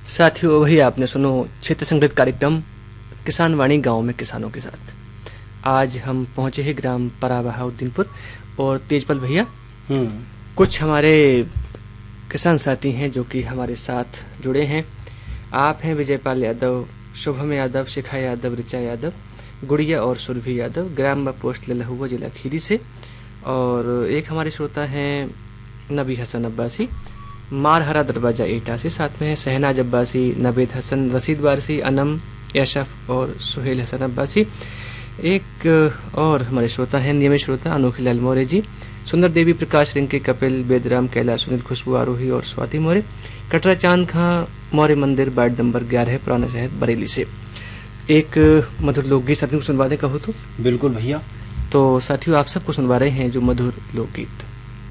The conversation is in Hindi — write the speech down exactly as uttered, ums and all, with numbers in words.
साथियों, वही आपने सुनो क्षेत्र संगीत कार्यक्रम किसान वाणी गाँव में किसानों के साथ। आज हम पहुँचे हैं ग्राम पराबहाउद्दीनपुर और तेजपाल भैया कुछ हमारे किसान साथी हैं जो कि हमारे साथ जुड़े हैं। आप हैं विजयपाल यादव, शुभम यादव, शिखा यादव, ऋचा यादव, गुड़िया और सुरभि यादव, ग्राम व पोस्ट ललहुआ, जिला खीरी से। और एक हमारे श्रोता हैं नबी हसन अब्बासी, मारहरा दरवाजा एटा से। साथ में है सहनाज अब्बासी, नवेद हसन, रसीद वारसी, अनम, यशफ और सुहेल हसन अब्बासी। एक और हमारे श्रोता हैं नियमित श्रोता अनोखे लाल मौर्य जी, सुंदर देवी, प्रकाश रिंके, कपिल, बेदराम, कैलाश, सुनील, खुशबू, आरोही और स्वाति मौर्य। कटरा चांद खां मौर्य मंदिर, वार्ड नंबर ग्यारह, पुराना शहर, बरेली से। एक मधुर लोकगीत साथियों को सुनवा दें कहो तो। बिल्कुल भैया। तो साथियों, आप सबको सुनवा रहे हैं जो मधुर लोकगीत।